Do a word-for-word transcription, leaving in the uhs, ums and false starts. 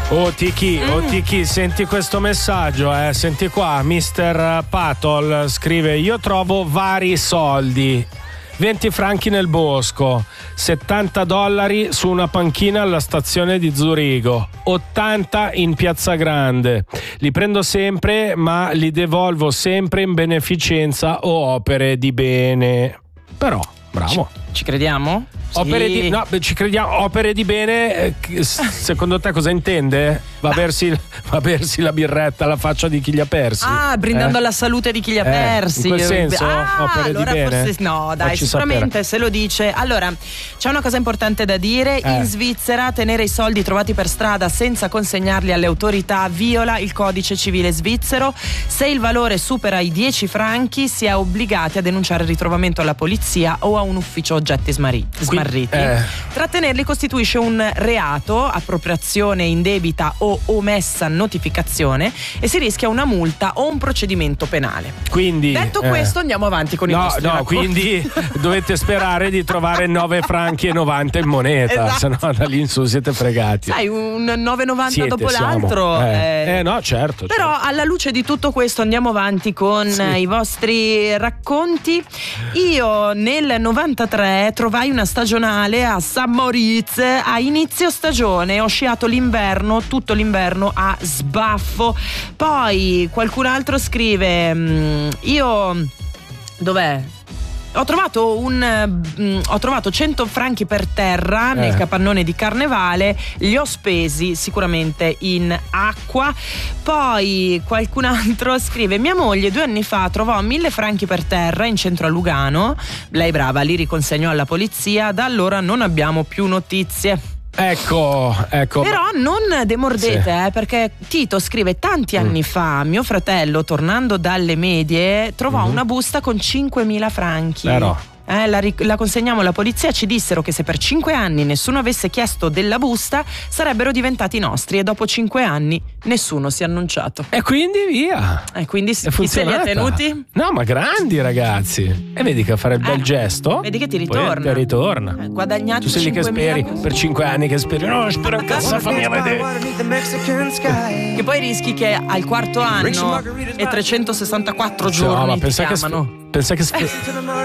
Oh Tiki, mm. oh Tiki, senti questo messaggio, eh? Senti qua, mister Patol scrive: io trovo vari soldi. venti franchi nel bosco, settanta dollari su una panchina alla stazione di Zurigo, ottanta in Piazza Grande. Li prendo sempre, ma li devolvo sempre in beneficenza o opere di bene. Però, bravo. Ci, ci crediamo? Opere sì. di, no, ci crediamo, opere di bene, eh, secondo te cosa intende? Va a, bersi, va a bersi la birretta alla faccia di chi li ha persi? Ah, brindando eh? alla salute di chi li ha eh, persi. In quel senso, ah, opere allora di bene? Forse, no, dai, Facci sicuramente sapere. se lo dice. Allora, c'è una cosa importante da dire. Eh. In Svizzera tenere i soldi trovati per strada senza consegnarli alle autorità viola il codice civile svizzero. Se il valore supera i dieci franchi si è obbligati a denunciare il ritrovamento alla polizia o a un ufficio oggetti smari- smarriti. Eh. Trattenerli costituisce un reato, appropriazione indebita o omessa notificazione, e si rischia una multa o un procedimento penale. Quindi, detto eh, questo, andiamo avanti con i no, nostri no, racconti. quindi dovete sperare di trovare nove franchi e novanta in moneta, esatto. se no da lì in su siete fregati. Sai, un nove e novanta Siete, dopo siamo. l'altro. Eh, eh. eh no, certo. Però certo. alla luce di tutto questo andiamo avanti con Sì. i vostri racconti. Io nel novantatré trovai una stagionale a San Moritz a inizio stagione. Ho sciato l'inverno, tutto l'inverno a sbaffo. Poi qualcun altro scrive: mh, io dov'è? Ho trovato un mh, ho trovato cento franchi per terra nel eh. capannone di Carnevale, li ho spesi sicuramente in acqua. Poi qualcun altro scrive: mia moglie due anni fa trovò mille franchi per terra in centro a Lugano, lei brava, li riconsegnò alla polizia, da allora non abbiamo più notizie. Ecco, ecco. Però non demordete, Sì. eh, perché Tito scrive: tanti anni mm. fa mio fratello, tornando dalle medie, trovò mm-hmm. una busta con cinquemila franchi. Eh no. Eh, la, la consegniamo alla polizia, ci dissero che se per cinque anni nessuno avesse chiesto della busta sarebbero diventati nostri, e dopo cinque anni nessuno si è annunciato. E quindi via. E quindi È chi se li ha funzionata. tenuti? No, ma grandi ragazzi. E vedi che fare il bel Eh, gesto. vedi che ti poi ritorna. ti ritorna. Eh, guadagnati Tu sei lì che cinquemila speri per cinque anni, che speri. No, spero che cazzo fammi a vedere. Che poi rischi che al quarto anno e trecentosessantaquattro giorni No, ma ti pensa che, chiamano. pensa che